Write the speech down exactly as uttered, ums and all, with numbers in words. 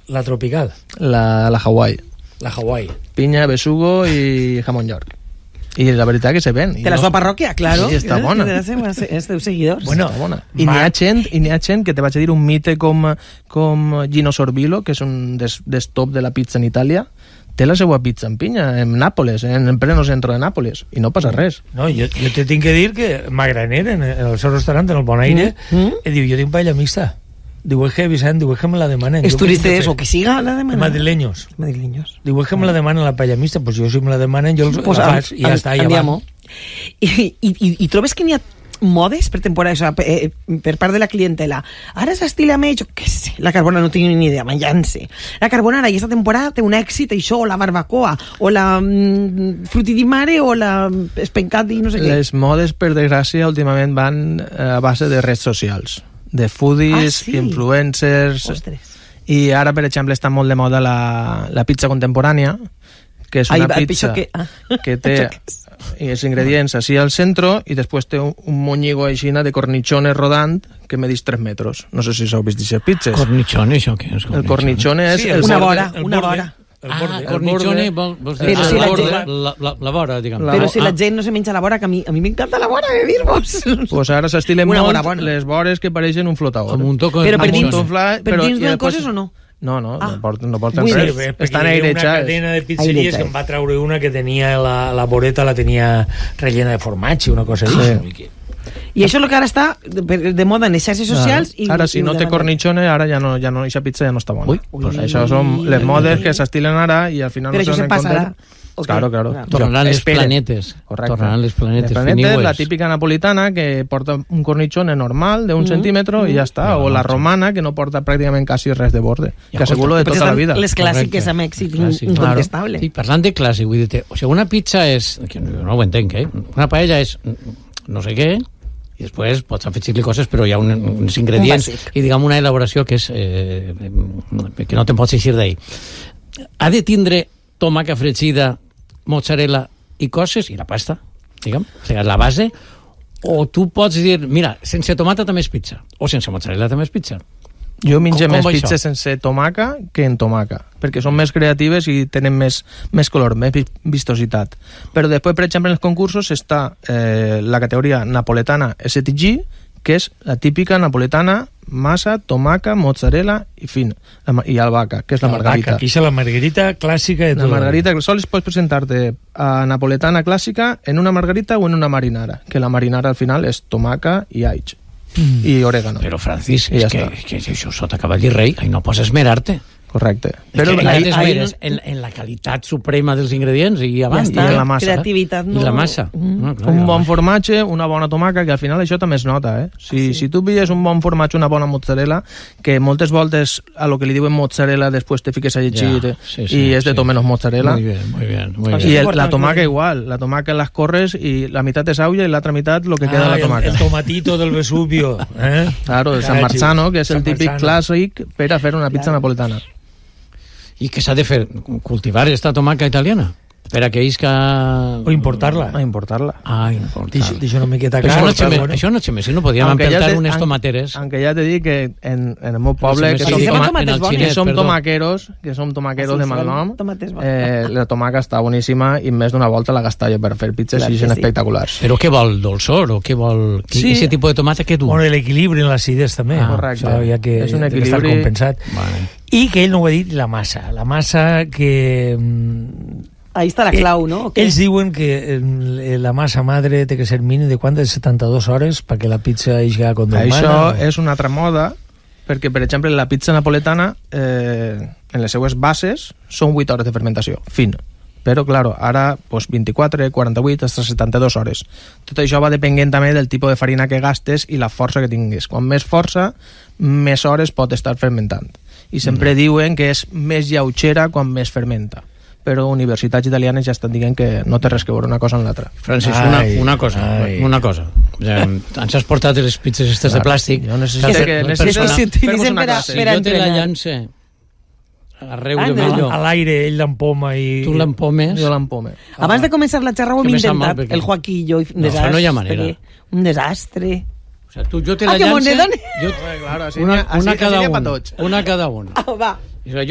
la tropical. La, la Hawaii. La Hawaii. Pinya, besugo i jamón york. I la veritat que se ven. De la sua parròquia, claro. Sí, està bona. És teus seguidors. Bueno, està bona. I n'hi ha gent, i n'hi ha gent que te vaig a dir un mite com, com Gino Sorbillo, que és un des, des top de la pizza en Itàlia, té la seva pizza en pinya, en Nàpoles, en el pleno centre de Nàpoles, i no passa res. No, jo, jo te tinc que dir que Magraner, en el seu restaurant, en el Bonaire, mm -hmm. diu, jo tinc paella mixta. Diu, es que, Vicent, diu, es que me la demanen. És turistes o que siga la demanen. Madrileños. Madrileños. Diu, es que me la demanen la paella mixta. Pues jo, si me la demanen, jo els pues la faig i ja està, ja va. I, i, i, I trobes que n'hi ha modes per temporada, o sigui, per, per part de la clientela? Ara s'estila més, jo què sé, la carbonara no tinc ni idea, manllant-se. La carbonara i aquesta temporada té un èxit, això, o la barbacoa, o la mm, frutti di mare, o la espencat i no sé què. Les modes, per desgràcia, últimament van a base de redes socials, de foodies, ah, sí? influencers. Ostres. I ara, per exemple, està molt de moda la, la pizza contemporània, que és una Ai, pizza que, ah. que té els ingredients així al centre i després té un, un monyigo aixina de cornichone rodant que medeix tres metres. No sé si s'heu vist aquestes pizzas. Cornichone, això què és? El cornichone és... Sí, el una borde, vora, una vora. Ah, cornichone, vols dir? Però si la, gent... la, la, la vora, diguem. Però si la gent no se menja la vora, que a mi, a mi m'encanta la vora, de dir-vos. Pues ara s'estilen molt les vores que pareixen un flotador. Amb un toco... Però per dins, fla, per dins no hi coses o no? No, no, ah. no porten, no porten sí, res. Bé, estan airejats. Una cadena de pizzeries que em va treure una que tenia la, la voreta la tenia rellena de formatge, una cosa així. Sí. I això és el que ara està de, de moda en les xarxes socials. Claro. I, ara, si i no té cornichone, ara ja no, ja no, aquesta pizza ja no està bona. Ui, pues ui, això són les modes que s'estilen ara i al final però no això se passarà. Okay. Claro, claro. Tornaran les planetes. Correcte. Tornaran les planetes. Les planetes, la típica napolitana que porta un cornichone normal d'un mm -hmm. centímetre i ja està. No, o la romana que no porta pràcticament quasi res de borde. Ja, que asseguro de tota la vida. Les clàssiques amb èxit incontestable. Claro. Sí, parlant de clàssic, vull dir, o sigui, una pizza és... No ho entenc, eh? Una paella és no sé què, i després pots afegir-li coses, però hi ha un, uns ingredients un i, diguem, una elaboració que és eh, que no te'n pots eixir d'ahir. Ha de tindre tomaca fregida, mozzarella i coses, i la pasta, diguem, o sigui, la base, o tu pots dir, mira, sense tomata també és pizza, o sense mozzarella també és pizza. Jo menjo més pizza sense tomaca que en tomaca, perquè són més creatives i tenen més, més color, més vistositat. Però després, per exemple, en els concursos està eh, la categoria napoletana S T G, que és la típica napoletana, massa, tomaca, mozzarella i fin, i albahaca, que és la, la margarita. Aquí és la margarita clàssica de tot. La margarita, sols pots presentar-te a napoletana clàssica en una margarita o en una marinara, que la marinara al final és tomaca i aig. Mm. I orégano. Però, Francis, és que, que això sota cavall i rei, ahí no pots esmerar-te. Correcte. Però que, ahí, ahí no... en, en la qualitat suprema dels ingredients i abans. Ja està, i la massa. Creativitat, no... I la massa. Mm. No, clar, un bon formatge, una bona tomaca, que al final això també es nota, eh? Si, sí. si tu pilles un bon formatge, una bona mozzarella, que moltes voltes a lo que li diuen mozzarella després te fiques a llegir ja, sí, sí, i és de sí. menos mozzarella. Muy bien, muy bien. Muy bien. I el, la tomaca igual, la tomaca les corres i la meitat és aula i l'altra meitat lo que queda ah, de la tomaca. El, el tomatito del Vesubio. Eh? Claro, el San Marzano, que és el típic Marzano. clàssic per a fer una pizza claro. napoletana. I què s'ha de fer? Cultivar esta tomaca italiana? Per a que isca... O importar-la. A importar-la. Ah, importar-la. D'això no me queda clar. Això, no això no xeme, si no podíem empeltar ja unes tomateres. Aunque ja te dic que en, en el meu poble, que, som, toma, que som tomaqueros, que som tomaqueros de mal nom, eh, la tomaca està boníssima i més d'una volta la gastalla per fer pizzas i són espectaculars. Però què vol? Dolçor? O què vol? Sí. Aquest tipus de tomata què du? Bueno, l'equilibri en l'acidès també. Ah, correcte. Això, ja que és un equilibri... estar compensat. Vale. I que ell no ho ha dit, la massa. La massa que... Ahí està la clau, no? Okay. Ells diuen que eh, la massa madre té que ser mínim de quant? De setanta-dues hores perquè la pizza eixa com demana. Això o... és una altra moda, perquè, per exemple, la pizza napoletana, eh, en les seues bases, són vuit hores de fermentació, fin. Però, claro, ara, pues, vint-i-quatre, quaranta-vuit, hasta setanta-dues hores. Tot això va depenent també del tipus de farina que gastes i la força que tinguis. Quan més força, més hores pot estar fermentant. I sempre mm. diuen que és més lleugera quan més fermenta. Però universitats italianes ja estan dient que no té res que veure una cosa amb l'altra. Francis, una, una cosa, ai. una cosa. Ja, ens has portat les pizzas aquestes de plàstic. Jo necessito que, que necessito una classe. Si jo te la lance arreu ah, de no. a l'aire, ell l'empoma i... Tu l'empomes. Jo l'empome. Ah. Abans de començar la xerra ho hem intentat, perquè... el Joaquillo, un no, desastre. No hi ha manera. Un desastre. O sea, tu, jo te la ah, lance... Que jo, claro, una, una, així, cada així un, una cada un. Ah, va. O sea,